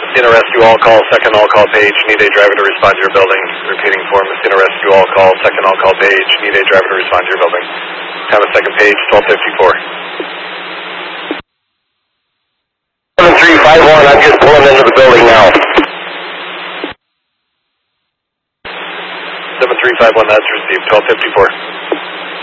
Messina Rescue all call, second all call page, need a driver to respond to your building. Repeating for Messina Rescue all call, second all call page, need a driver to respond to your building. Time of second page, 1254. 7351, I'm just pulling into the building now. 7351, that's received, 1254.